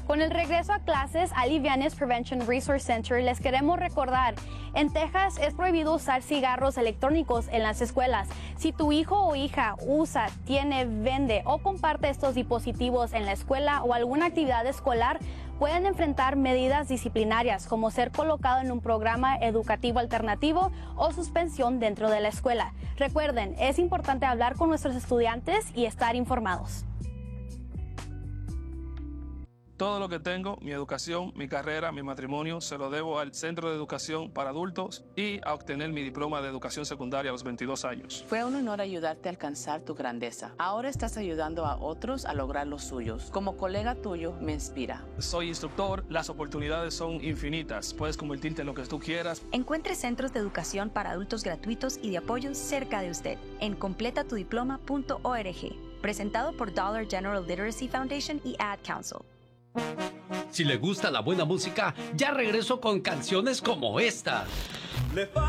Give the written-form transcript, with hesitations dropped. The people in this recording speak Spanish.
Con el regreso a clases, Alivianes Prevention Resource Center les queremos recordar, en Texas es prohibido usar cigarros electrónicos en las escuelas. Si tu hijo o hija usa, tiene, vende o comparte estos dispositivos en la escuela o alguna actividad escolar, pueden enfrentar medidas disciplinarias como ser colocado en un programa educativo alternativo o suspensión dentro de la escuela. Recuerden, es importante hablar con nuestros estudiantes y estar informados. Todo lo que tengo, mi educación, mi carrera, mi matrimonio, se lo debo al Centro de Educación para Adultos y a obtener mi diploma de educación secundaria a los 22 años. Fue un honor ayudarte a alcanzar tu grandeza. Ahora estás ayudando a otros a lograr los suyos. Como colega tuyo, me inspira. Soy instructor, las oportunidades son infinitas. Puedes convertirte en lo que tú quieras. Encuentre centros de educación para adultos gratuitos y de apoyo cerca de usted en completatudiploma.org. Presentado por Dollar General Literacy Foundation y Ad Council. Si le gusta la buena música, ya regreso con canciones como esta.